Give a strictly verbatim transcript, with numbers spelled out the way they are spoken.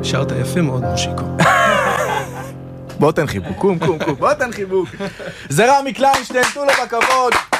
שרת יפה מאוד, מושיקו. בוא תן חיבוק, קום, קום, קום, בוא תן חיבוק. זה רמי קליינשטיין, תנו לו בכבוד.